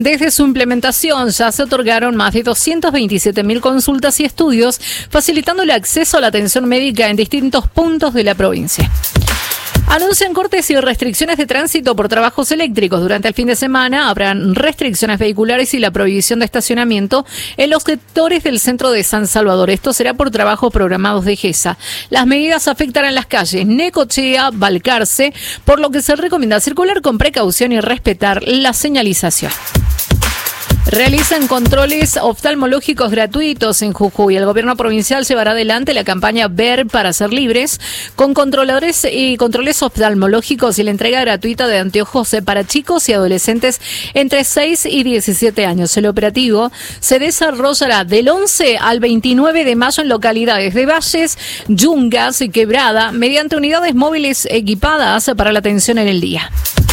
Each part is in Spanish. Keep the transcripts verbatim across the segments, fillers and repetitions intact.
Desde su implementación ya se otorgaron más de doscientas veintisiete mil consultas y estudios, facilitando el acceso a la atención médica en distintos puntos de la provincia. Anuncian cortes y restricciones de tránsito por trabajos eléctricos. Durante el fin de semana habrán restricciones vehiculares y la prohibición de estacionamiento en los sectores del centro de San Salvador. Esto será por trabajos programados de GESA. Las medidas afectarán las calles Necochea, Balcarce, por lo que se recomienda circular con precaución y respetar la señalización. Realizan controles oftalmológicos gratuitos en Jujuy. El gobierno provincial llevará adelante la campaña Ver para ser libres, con controladores y controles oftalmológicos y la entrega gratuita de anteojos para chicos y adolescentes entre seis y diecisiete años. El operativo se desarrollará del once al veintinueve de mayo en localidades de Valles, Yungas y Quebrada, mediante unidades móviles equipadas para la atención en el día.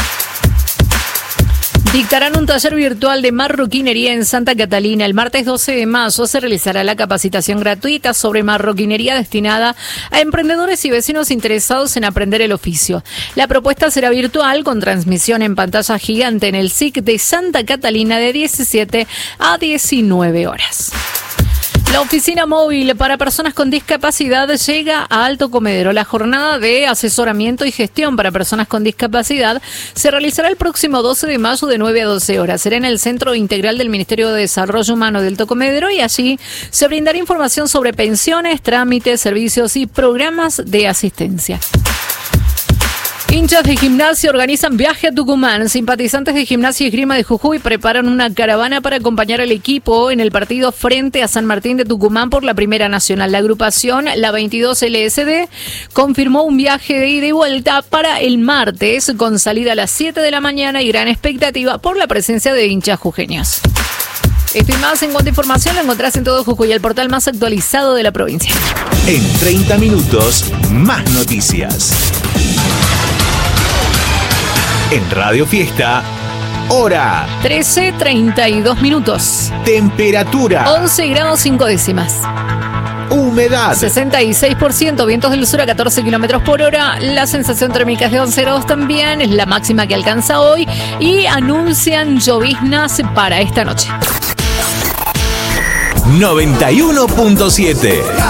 Dictarán un taller virtual de marroquinería en Santa Catalina. El martes doce de mayo se realizará la capacitación gratuita sobre marroquinería destinada a emprendedores y vecinos interesados en aprender el oficio. La propuesta será virtual con transmisión en pantalla gigante en el S I C de Santa Catalina de diecisiete a diecinueve horas. La oficina móvil para personas con discapacidad llega a Alto Comedero. La jornada de asesoramiento y gestión para personas con discapacidad se realizará el próximo doce de mayo de nueve a doce horas. Será en el Centro Integral del Ministerio de Desarrollo Humano de Alto Comedero y allí se brindará información sobre pensiones, trámites, servicios y programas de asistencia. Hinchas de Gimnasia organizan viaje a Tucumán. Simpatizantes de Gimnasia y Esgrima de Jujuy preparan una caravana para acompañar al equipo en el partido frente a San Martín de Tucumán por la Primera Nacional. La agrupación, la veintidós L S D, confirmó un viaje de ida y vuelta para el martes con salida a las siete de la mañana y gran expectativa por la presencia de hinchas jujeños. Esto y más en cuanto a información lo encontrás en todo Jujuy, el portal más actualizado de la provincia. En treinta minutos, más noticias. En Radio Fiesta, hora trece treinta y dos minutos. Temperatura once grados cinco décimas. Humedad sesenta y seis por ciento, vientos del sur a catorce kilómetros por hora. La sensación térmica es de once grados también, es la máxima que alcanza hoy. Y anuncian lloviznas para esta noche. noventa y uno punto siete.